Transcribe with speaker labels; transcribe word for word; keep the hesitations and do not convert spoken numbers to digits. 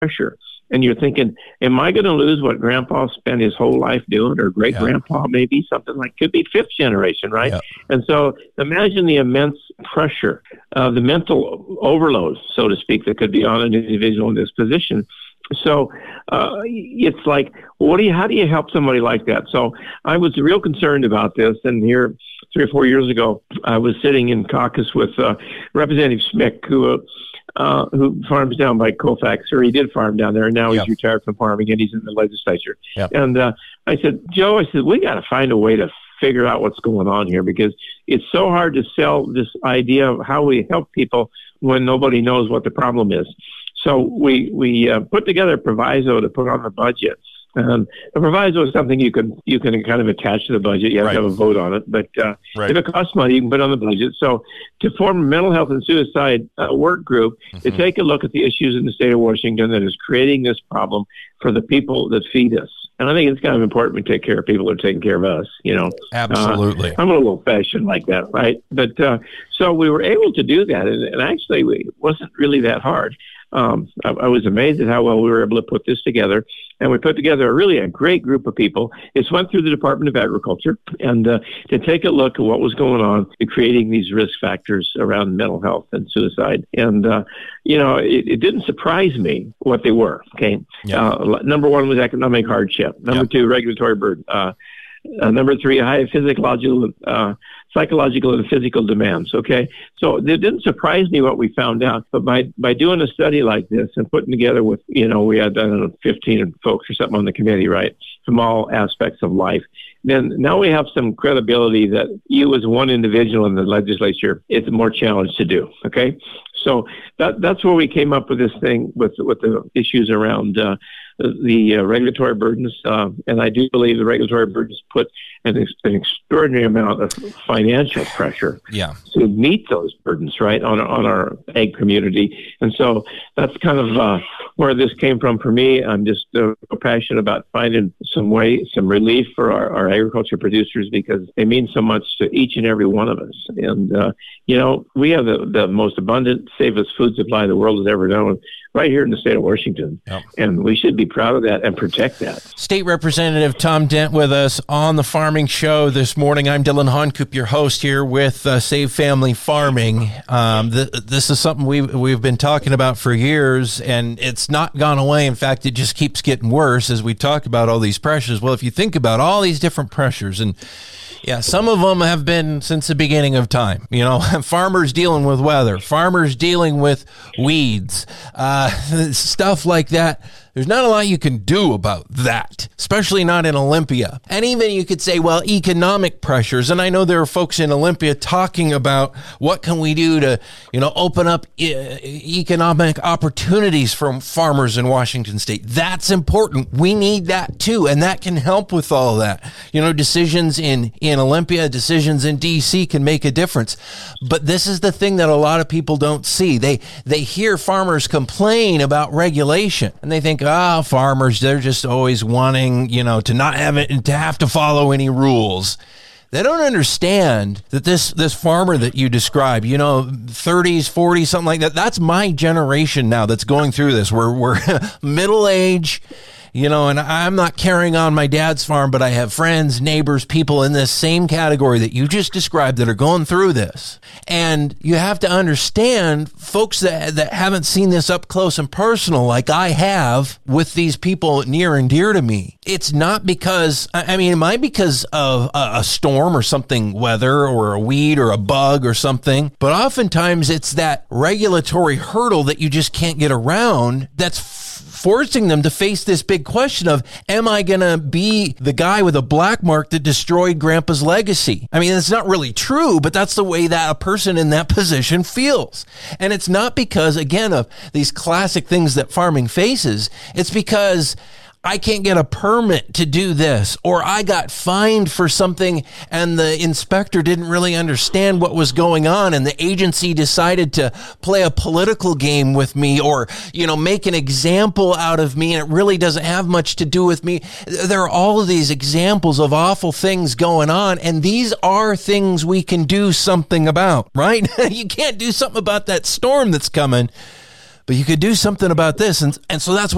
Speaker 1: pressure. And you're thinking, am I going to lose what grandpa spent his whole life doing, or great grandpa, maybe something like, could be fifth generation, right? Yep. And so imagine the immense pressure, uh, the mental overload, so to speak, that could be on an individual in this position. So uh, it's like, what do you, how do you help somebody like that? So I was real concerned about this. And here, three or four years ago, I was sitting in caucus with uh, Representative Smick, who uh, uh, who farms down by Colfax, or he did farm down there, and now
Speaker 2: Yep.
Speaker 1: he's retired from farming, and he's in the legislature.
Speaker 2: Yep.
Speaker 1: And uh, I said, Joe, I said, we got to find a way to figure out what's going on here, because it's so hard to sell this idea of how we help people when nobody knows what the problem is. So we we uh, put together a proviso to put on the budget. Um, a proviso is something you can you can kind of attach to the budget. You have
Speaker 2: Right.
Speaker 1: to have a vote on it, but uh,
Speaker 2: Right.
Speaker 1: if it costs money, you can put it on the budget. So to form a mental health and suicide uh, work group
Speaker 2: Mhm.
Speaker 1: to take a look at the issues in the state of Washington that is creating this problem for the people that feed us. And I think it's kind of important we take care of people that are taking care of us, you know.
Speaker 2: Absolutely.
Speaker 1: Uh, I'm a little old-fashioned like that, right? But uh, so we were able to do that, and, and actually we, it wasn't really that hard. Um, I, I was amazed at how well we were able to put this together. And we put together a really a great group of people. It's went through the Department of Agriculture and uh, to take a look at what was going on in creating these risk factors around mental health and suicide. And, uh, you know, it, it didn't surprise me what they were. Okay.
Speaker 2: Yeah.
Speaker 1: Uh, number one was economic hardship. Number
Speaker 2: Yeah.
Speaker 1: two, regulatory burden. Uh, Uh, number three, high physiological, uh, psychological and physical demands. Okay. So it didn't surprise me what we found out, but by, by doing a study like this and putting together with, you know, we had, I don't know, fifteen folks or something on the committee, right, from all aspects of life. Then now we have some credibility that you as one individual in the legislature, it's more challenged to do. Okay. So that, that's where we came up with this thing with, with the issues around, uh, the uh, regulatory burdens, uh, and I do believe the regulatory burdens put an, ex- an extraordinary amount of financial pressure
Speaker 2: Yeah.
Speaker 1: to meet those burdens, right, on on our ag community. And so that's kind of uh, where this came from for me. I'm just uh, passionate about finding some way, some relief for our, our agriculture producers, because they mean so much to each and every one of us. And, uh, you know, we have the, the most abundant, safest food supply the world has ever known right here in the state of Washington.
Speaker 2: Yep.
Speaker 1: And we should be proud of that and protect that.
Speaker 2: State Representative Tom Dent with us on the Farming Show this morning. I'm Dylan Honcoop, your host here with uh, Save Family Farming. Um, th- this is something we've, we've been talking about for years, and it's not gone away. In fact, it just keeps getting worse as we talk about all these pressures. Well, if you think about all these different pressures, and yeah, some of them have been since the beginning of time. You know, farmers dealing with weather, farmers dealing with weeds, uh, stuff like that. There's not a lot you can do about that, especially not in Olympia. And even you could say, well, economic pressures. And I know there are folks in Olympia talking about what can we do to, you know, open up e- economic opportunities for farmers in Washington State. That's important. We need that too. And that can help with all of that. You know, decisions in, in Olympia, decisions in D C can make a difference. But this is the thing that a lot of people don't see. They, they hear farmers complain about regulation and they think, ah, farmers, they're just always wanting, you know, to not have it and to have to follow any rules. They don't understand that this, this farmer that you describe, you know, thirties, forties, something like that, that's my generation now that's going through this. We're, we're middle age. You know, and I'm not carrying on my dad's farm, but I have friends, neighbors, people in this same category that you just described that are going through this. And you have to understand, folks that that haven't seen this up close and personal like I have with these people near and dear to me. It's not because, I mean, it might be because of a, a storm or something, weather or a weed or a bug or something, but oftentimes it's that regulatory hurdle that you just can't get around that's forcing them to face this big question of, am I going to be the guy with a black mark that destroyed grandpa's legacy? I mean, it's not really true, but that's the way that a person in that position feels. And it's not because, again, of these classic things that farming faces. It's because I can't get a permit to do this, or I got fined for something and the inspector didn't really understand what was going on and the agency decided to play a political game with me, or, you know, make an example out of me and it really doesn't have much to do with me. There are all of these examples of awful things going on, and these are things we can do something about, right? You can't do something about that storm that's coming, but you could do something about this. And, and so that's what